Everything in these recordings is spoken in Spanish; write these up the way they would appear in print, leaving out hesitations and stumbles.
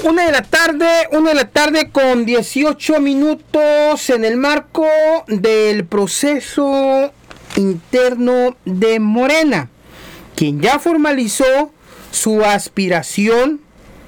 Una de la tarde con 18 minutos en el marco del proceso interno de Morena, quien ya formalizó su aspiración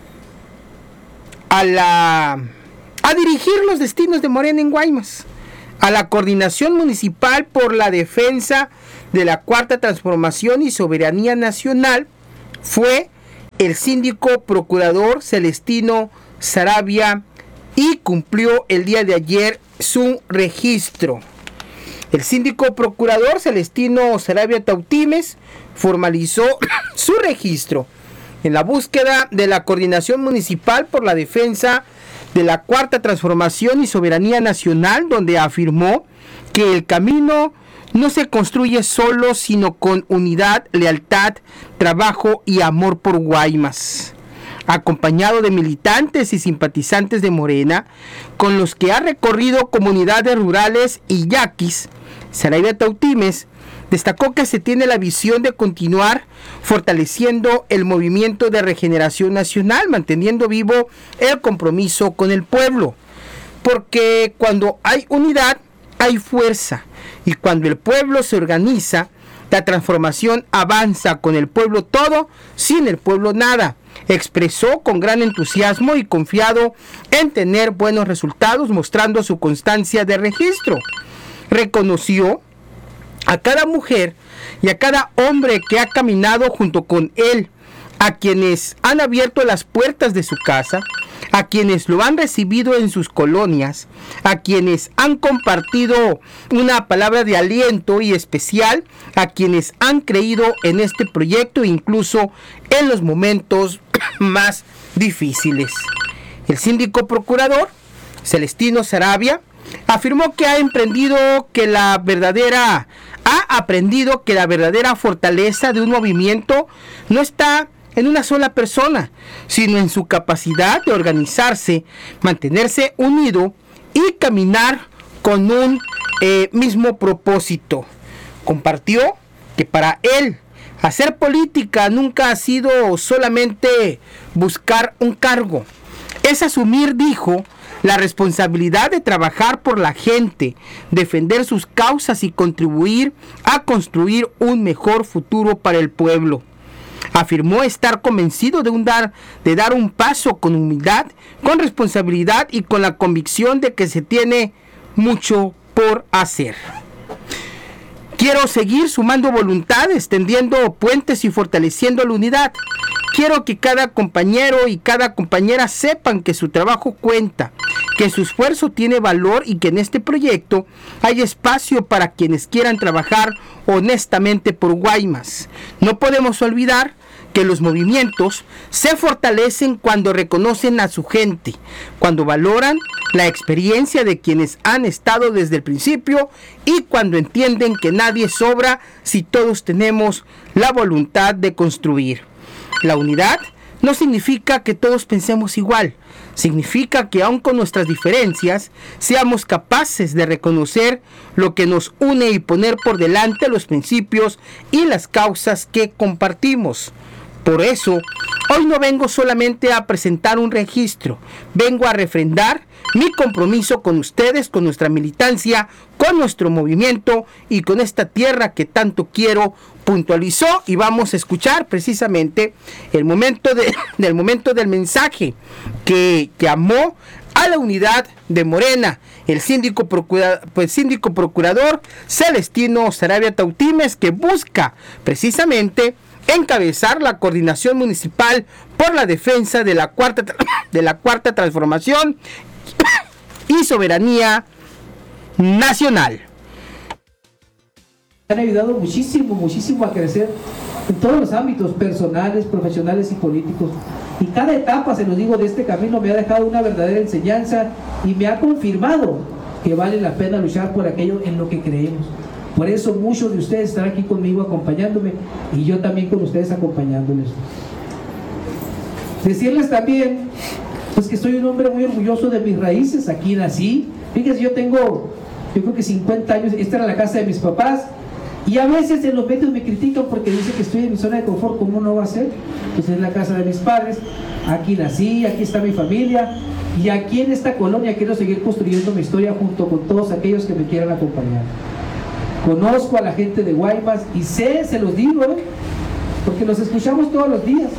a dirigir los destinos de Morena en Guaymas, a la Coordinación Municipal por la Defensa de la Cuarta Transformación y Soberanía Nacional, fue el síndico procurador Celestino Saravia, y cumplió el día de ayer su registro. El síndico procurador Celestino Saravia Tautimes formalizó su registro en la búsqueda de la Coordinación Municipal por la Defensa de la Cuarta Transformación y Soberanía Nacional, donde afirmó que el camino no se construye solo, sino con unidad, lealtad, trabajo y amor por Guaymas. Acompañado de militantes y simpatizantes de Morena, con los que ha recorrido comunidades rurales y yaquis, Saravia Tautimes destacó que se tiene la visión de continuar fortaleciendo el movimiento de regeneración nacional, manteniendo vivo el compromiso con el pueblo, porque cuando hay unidad, hay fuerza, y cuando el pueblo se organiza, la transformación avanza. Con el pueblo todo, sin el pueblo nada. Expresó con gran entusiasmo y confiado en tener buenos resultados, mostrando su constancia de registro. Reconoció a cada mujer y a cada hombre que ha caminado junto con él, a quienes han abierto las puertas de su casa, a quienes lo han recibido en sus colonias, a quienes han compartido una palabra de aliento, y especial a quienes han creído en este proyecto, incluso en los momentos más difíciles. El síndico procurador Celestino Saravia afirmó que ha aprendido que la verdadera fortaleza de un movimiento no está en una sola persona, sino en su capacidad de organizarse, mantenerse unido y caminar con un mismo propósito. Compartió que para él hacer política nunca ha sido solamente buscar un cargo, es asumir, dijo, la responsabilidad de trabajar por la gente, defender sus causas y contribuir a construir un mejor futuro para el pueblo. Afirmó estar convencido de dar un paso con humildad, con responsabilidad y con la convicción de que se tiene mucho por hacer. Quiero seguir sumando voluntades, tendiendo puentes y fortaleciendo la unidad. Quiero que cada compañero y cada compañera sepan que su trabajo cuenta, que su esfuerzo tiene valor y que en este proyecto hay espacio para quienes quieran trabajar honestamente por Guaymas. No podemos olvidar que los movimientos se fortalecen cuando reconocen a su gente, cuando valoran la experiencia de quienes han estado desde el principio y cuando entienden que nadie sobra si todos tenemos la voluntad de construir. La unidad no significa que todos pensemos igual, significa que aun con nuestras diferencias seamos capaces de reconocer lo que nos une y poner por delante los principios y las causas que compartimos. Por eso, hoy no vengo solamente a presentar un registro, vengo a refrendar mi compromiso con ustedes, con nuestra militancia, con nuestro movimiento y con esta tierra que tanto quiero, puntualizó. Y vamos a escuchar precisamente el momento del mensaje que llamó a la unidad de Morena el síndico procurador Celestino Saravia Tautimes, que busca precisamente encabezar la Coordinación Municipal por la Defensa de la Cuarta Transformación y Soberanía Nacional. Han ayudado muchísimo a crecer en todos los ámbitos personales, profesionales y políticos. Y cada etapa, se los digo, de este camino me ha dejado una verdadera enseñanza y me ha confirmado que vale la pena luchar por aquello en lo que creemos. Por eso muchos de ustedes están aquí conmigo acompañándome y yo también con ustedes acompañándoles. Decirles también pues que soy un hombre muy orgulloso de mis raíces. Aquí nací. Fíjense, yo creo que 50 años. Esta era la casa de mis papás Y a veces en los medios me critican porque dicen que estoy en mi zona de confort. ¿Cómo no va a ser? Pues es la casa de mis padres, aquí nací, aquí está mi familia, y aquí en esta colonia quiero seguir construyendo mi historia junto con todos aquellos que me quieran acompañar. Conozco a la gente de Guaymas y sé, se los digo, porque los escuchamos todos los días.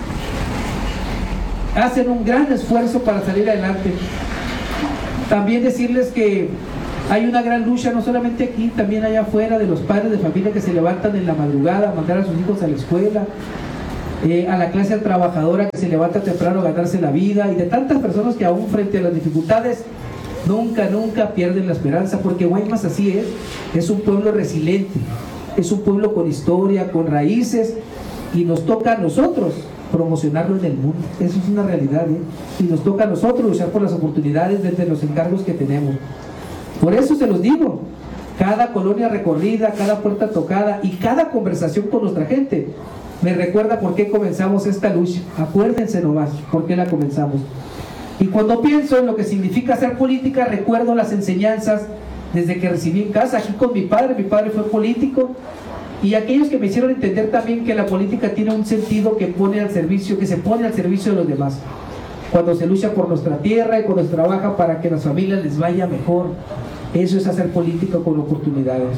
Hacen un gran esfuerzo para salir adelante. También decirles que hay una gran lucha, no solamente aquí, también allá afuera, de los padres de familia que se levantan en la madrugada a mandar a sus hijos a la escuela, a la clase trabajadora que se levanta temprano a ganarse la vida, y de tantas personas que aún frente a las dificultades nunca pierden la esperanza, porque Guaymas así es un pueblo resiliente, es un pueblo con historia, con raíces, y nos toca a nosotros promocionarlo en el mundo. Eso es una realidad, y nos toca a nosotros luchar por las oportunidades desde los encargos que tenemos. Por eso se los digo, cada colonia recorrida, cada puerta tocada y cada conversación con nuestra gente me recuerda por qué comenzamos esta lucha. Acuérdense nomás por qué la comenzamos. Y cuando pienso en lo que significa hacer política, recuerdo las enseñanzas desde que recibí en casa, aquí con mi padre fue político, y aquellos que me hicieron entender también que la política tiene un sentido que se pone al servicio de los demás. Cuando se lucha por nuestra tierra y cuando se trabaja para que a las familias les vaya mejor, eso es hacer política con oportunidades.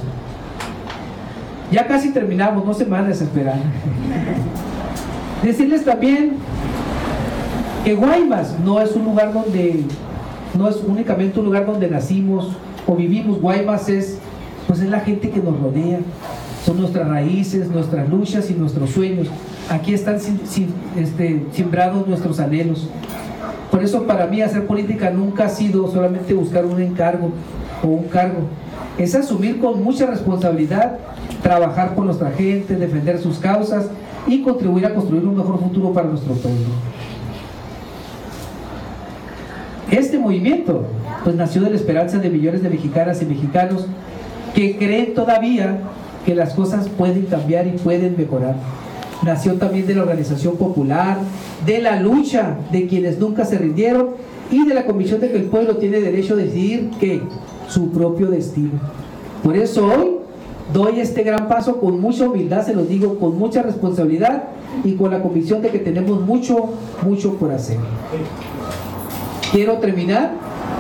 Ya casi terminamos, no se me van a desesperar. Decirles también que Guaymas no es únicamente un lugar donde nacimos o vivimos. Guaymas es la gente que nos rodea, son nuestras raíces, nuestras luchas y nuestros sueños. Aquí están sembrados nuestros anhelos. Por eso para mí hacer política nunca ha sido solamente buscar un encargo o un cargo, es asumir con mucha responsabilidad, trabajar por nuestra gente, defender sus causas y contribuir a construir un mejor futuro para nuestro pueblo. Este movimiento nació de la esperanza de millones de mexicanas y mexicanos que creen todavía que las cosas pueden cambiar y pueden mejorar. Nació también de la organización popular, de la lucha de quienes nunca se rindieron y de la convicción de que el pueblo tiene derecho a decidir su propio destino. Por eso hoy doy este gran paso con mucha humildad, se los digo, con mucha responsabilidad y con la convicción de que tenemos mucho por hacer. Quiero terminar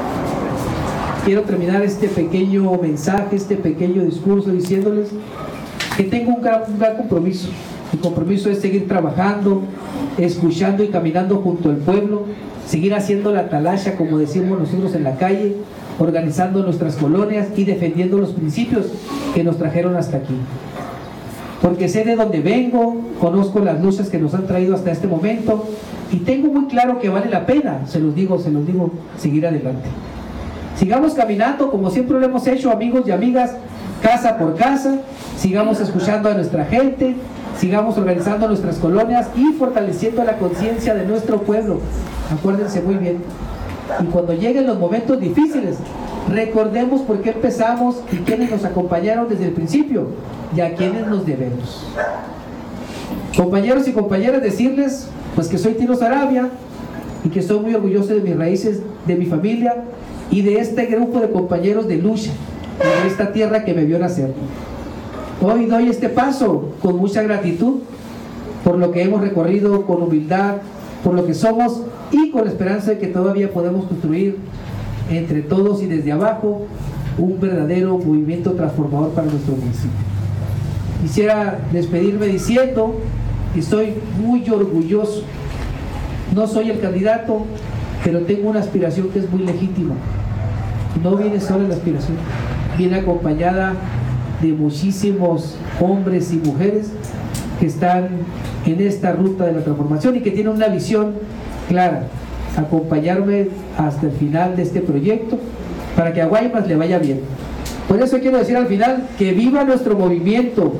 este pequeño mensaje, este pequeño discurso diciéndoles que tengo un gran compromiso. Mi compromiso es seguir trabajando, escuchando y caminando junto al pueblo, seguir haciendo la talacha, como decimos nosotros en la calle, organizando nuestras colonias y defendiendo los principios que nos trajeron hasta aquí. Porque sé de dónde vengo, conozco las luchas que nos han traído hasta este momento y tengo muy claro que vale la pena, se los digo, seguir adelante. Sigamos caminando como siempre lo hemos hecho, amigos y amigas, casa por casa, sigamos escuchando a nuestra gente, sigamos organizando nuestras colonias y fortaleciendo la conciencia de nuestro pueblo. Acuérdense muy bien. Y cuando lleguen los momentos difíciles, recordemos por qué empezamos y quiénes nos acompañaron desde el principio y a quiénes nos debemos. Compañeros y compañeras, decirles que soy Tino Sarabia y que estoy muy orgulloso de mis raíces, de mi familia y de este grupo de compañeros de lucha, de esta tierra que me vio nacer. Hoy doy este paso con mucha gratitud por lo que hemos recorrido, con humildad, por lo que somos y con la esperanza de que todavía podemos construir entre todos y desde abajo un verdadero movimiento transformador para nuestro municipio. Quisiera despedirme diciendo que estoy muy orgulloso. No soy el candidato, pero tengo una aspiración que es muy legítima. No viene sola la aspiración, viene acompañada de muchísimos hombres y mujeres que están en esta ruta de la transformación y que tienen una visión clara, acompañarme hasta el final de este proyecto para que a Guaymas le vaya bien. Por eso quiero decir al final que viva nuestro movimiento,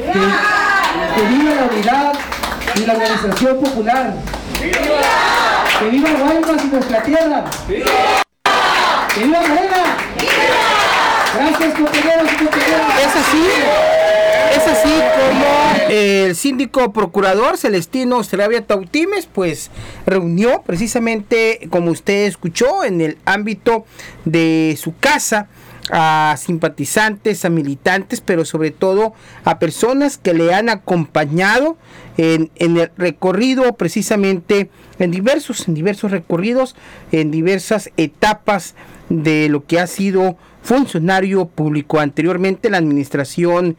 que viva la unidad y la organización popular, que viva Guaymas y nuestra tierra, que viva Morena. Gracias, compañeros y compañeras. Es así como el síndico procurador Celestino Sarabia Tautimes reunió precisamente, como usted escuchó, en el ámbito de su casa a simpatizantes, a militantes, pero sobre todo a personas que le han acompañado en el recorrido, precisamente en diversos recorridos, en diversas etapas de lo que ha sido funcionario público. Anteriormente la administración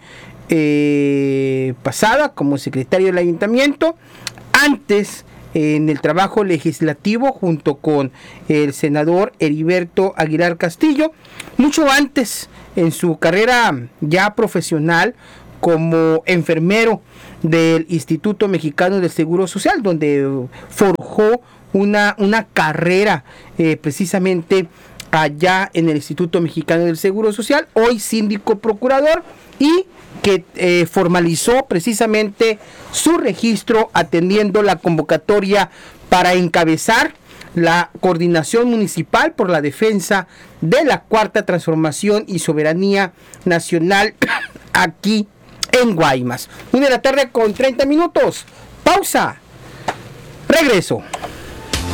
pasada como secretario del ayuntamiento, antes en el trabajo legislativo junto con el senador Heriberto Aguilar Castillo, mucho antes en su carrera ya profesional como enfermero del Instituto Mexicano del Seguro Social, donde forjó una carrera precisamente allá en el Instituto Mexicano del Seguro Social, hoy síndico procurador, y que formalizó precisamente su registro atendiendo la convocatoria para encabezar la coordinación municipal por la defensa de la Cuarta Transformación y Soberanía Nacional aquí en Guaymas. 1:30 p.m. Pausa. Regreso.